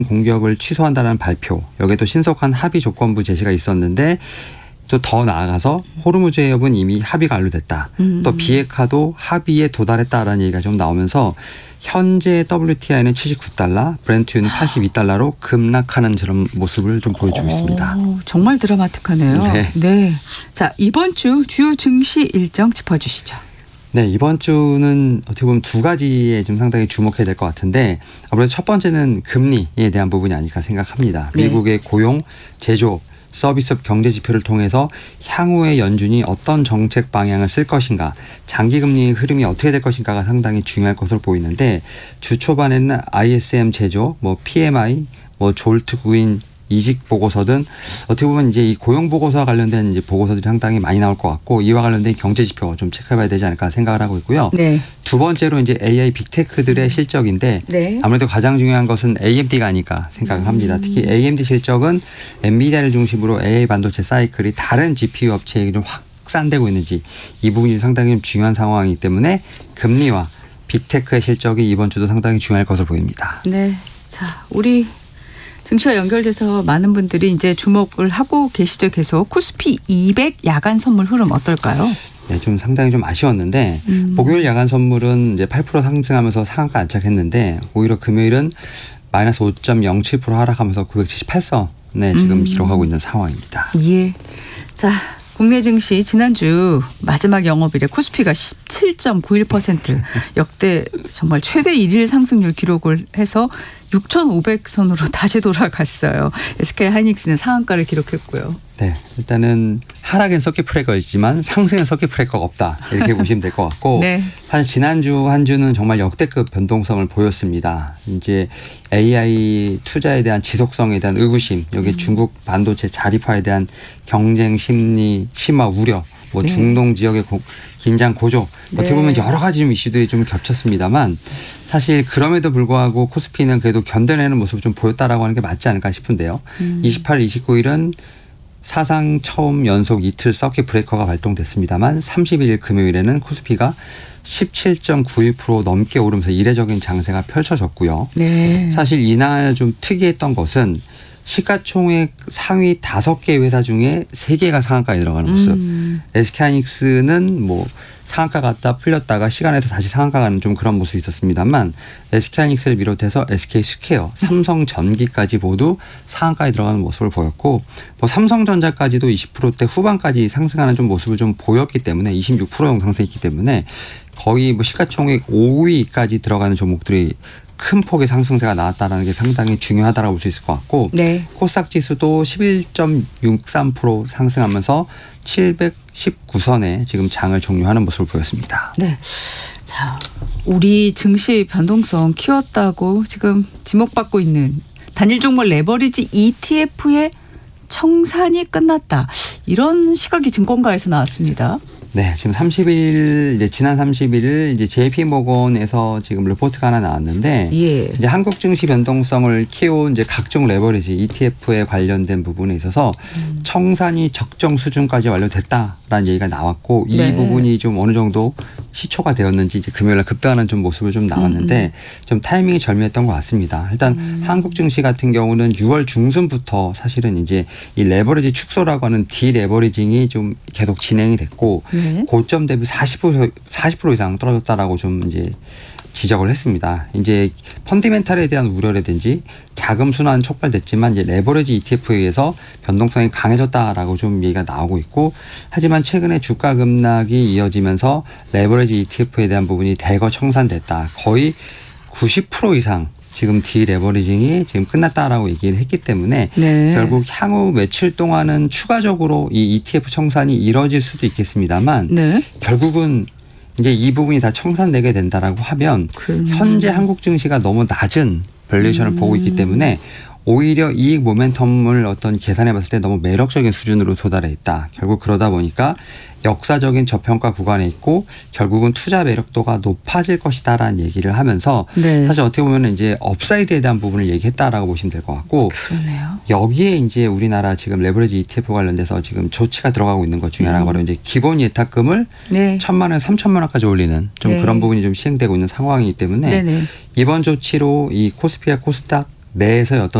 공격을 취소한다는 발표, 여기에 또 신속한 합의 조건부 제시가 있었는데 또 더 나아가서 호르무즈 해협은 이미 합의가 완료됐다. 또 비핵화도 합의에 도달했다라는 얘기가 좀 나오면서 현재 WTI는 79달러, 브렌트유는 82달러로 급락하는 그런 모습을 좀 보여주고 있습니다. 정말 드라마틱하네요. 네. 네. 자, 이번 주 주요 증시 일정 짚어주시죠. 네, 이번 주는 어떻게 보면 두 가지에 좀 상당히 주목해야 될 것 같은데 아무래도 첫 번째는 금리에 대한 부분이 아닐까 생각합니다. 네. 미국의 고용, 제조업, 서비스업 경제 지표를 통해서 향후의 연준이 어떤 정책 방향을 쓸 것인가, 장기금리 흐름이 어떻게 될 것인가가 상당히 중요할 것으로 보이는데 주 초반에는 ISM 제조, PMI, 졸트 구인 이직 보고서 등 어떻게 보면 이제 이 고용 보고서와 관련된 이제 보고서들이 상당히 많이 나올 것 같고 이와 관련된 경제 지표 좀 체크해봐야 되지 않을까 생각을 하고 있고요. 네. 두 번째로 이제 AI 빅테크들의 실적인데 네. 아무래도 가장 중요한 것은 AMD가 아닐까 생각을 합니다. 특히 AMD 실적은 엔비디아를 중심으로 AI 반도체 사이클이 다른 GPU 업체에게 좀 확산되고 있는지 이 부분이 상당히 좀 중요한 상황이기 때문에 금리와 빅테크의 실적이 이번 주도 상당히 중요할 것으로 보입니다. 네. 자, 우리 증시와 연결돼서 많은 분들이 이제 주목을 하고 계시죠. 계속 코스피 200 야간 선물 흐름 어떨까요? 네, 좀 상당히 좀 아쉬웠는데 목요일 야간 선물은 이제 8% 상승하면서 상한가 안착했는데 오히려 금요일은 마이너스 5.07% 하락하면서 978선에 지금 기록하고 있는 상황입니다. 예. 자, 국내 증시 지난주 마지막 영업일에 코스피가 17.91% 역대 정말 최대 일일 상승률 기록을 해서 6,500선으로 다시 돌아갔어요. SK하이닉스는 상한가를 기록했고요. 네, 일단은 하락엔 서킷 브레이커이지만 상승엔 서킷 브레이커가 없다 이렇게 보시면 될 것 같고 네. 사실 지난주 한 주는 정말 역대급 변동성을 보였습니다. 이제 AI 투자에 대한 지속성에 대한 의구심, 여기 중국 반도체 자립화에 대한 경쟁 심리, 심화 우려, 네. 중동 지역의 긴장 고조 어떻게 보면 여러 가지 좀 이슈들이 좀 겹쳤습니다만 사실 그럼에도 불구하고 코스피는 그래도 견뎌내는 모습을 좀 보였다라고 하는 게 맞지 않을까 싶은데요. 28, 29일은 사상 처음 연속 이틀 서킷 브레이커가 발동됐습니다만 31일 금요일에는 코스피가 17.91% 넘게 오르면서 이례적인 장세가 펼쳐졌고요. 네. 사실 이날 좀 특이했던 것은 시가총액 상위 5개 회사 중에 3개가 상한가에 들어가는 모습. SK하이닉스는 상한가 갔다 풀렸다가 시간에서 다시 상한가 가는 좀 그런 모습이 있었습니다만 SK하이닉스를 비롯해서 SK스퀘어, 삼성전기까지 모두 상한가에 들어가는 모습을 보였고 삼성전자까지도 20%대 후반까지 상승하는 좀 모습을 좀 보였기 때문에 26% 정도 상승했기 때문에 거의 시가총액 5위까지 들어가는 종목들이 큰 폭의 상승세가 나왔다는 게 상당히 중요하다고 볼 수 있을 것 같고 네. 코스닥 지수도 11.63% 상승하면서 719선에 지금 장을 종료하는 모습을 보였습니다. 네. 자, 우리 증시 변동성 키웠다고 지금 지목받고 있는 단일 종목 레버리지 ETF의 청산이 끝났다. 이런 시각이 증권가에서 나왔습니다. 네, 지금 30일 이제 지난 31일 이제 JP모건에서 지금 리포트가 하나 나왔는데 예. 이제 한국 증시 변동성을 키워온 이제 각종 레버리지 ETF에 관련된 부분에 있어서 청산이 적정 수준까지 완료됐다라는 얘기가 나왔고 이 네. 부분이 좀 어느 정도 시초가 되었는지 이제 금요일날 급등하는 좀 모습을 좀 나왔는데 좀 타이밍이 절묘했던 것 같습니다. 일단 한국 증시 같은 경우는 6월 중순부터 사실은 이제 이 레버리지 축소라고 하는 디레버리징이 좀 계속 진행이 됐고 네. 고점 대비 40% 이상 떨어졌다라고 좀 이제 지적을 했습니다. 이제 펀디멘탈에 대한 우려라든지 자금 순환 촉발됐지만 이제 레버리지 ETF에 의해서 변동성이 강해졌다라고 좀 얘기가 나오고 있고 하지만 최근에 주가 급락이 이어지면서 레버리지 ETF에 대한 부분이 대거 청산됐다. 거의 90% 이상 지금 디레버리징이 지금 끝났다라고 얘기를 했기 때문에 네. 결국 향후 며칠 동안은 추가적으로 이 ETF 청산이 이뤄질 수도 있겠습니다만 네. 결국은 이제 이 부분이 다 청산되게 된다라고 하면 현재 한국 증시가 너무 낮은 밸류에이션을 보고 있기 때문에 오히려 이익 모멘텀을 어떤 계산해 봤을 때 너무 매력적인 수준으로 도달해 있다. 결국 그러다 보니까 역사적인 저평가 구간에 있고 결국은 투자 매력도가 높아질 것이다라는 얘기를 하면서 네. 사실 어떻게 보면 이제 업사이드에 대한 부분을 얘기했다라고 보시면 될 것 같고 그러네요. 여기에 이제 우리나라 지금 레버리지 ETF 관련돼서 지금 조치가 들어가고 있는 것 중에 하나가 바로 이제 기본 예탁금을 네. 1,000만 원, 3,000만 원까지 올리는 좀 네. 그런 부분이 좀 시행되고 있는 상황이기 때문에 네네. 이번 조치로 이 코스피와 코스닥 내에서의 어떤